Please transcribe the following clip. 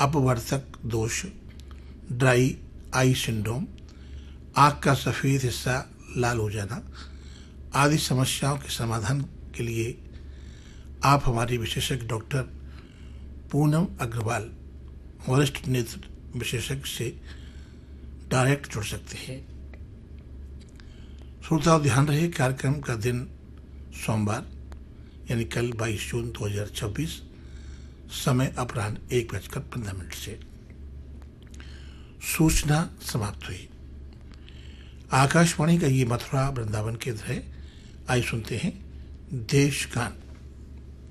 अपवर्तक दोष, dry eye syndrome, आँख का सफ़ेद हिस्सा लाल हो जाना आदि समस्याओं के समाधान के लिए आप हमारी विशेषज्ञ डॉक्टर पूनम अग्रवाल, वरिष्ठ नेत्र विशेषज्ञ से डायरेक्ट जुड़ सकते हैं। श्रोताओं, ध्यान रहे कार्यक्रम का दिन सोमवार यानी कल 22 जून 2026, समय अपराह्न 1:15 से। सूचना समाप्त हुई। आकाशवाणी का ये मथुरा वृंदावन केंद्र है। आइए सुनते हैं देश गान।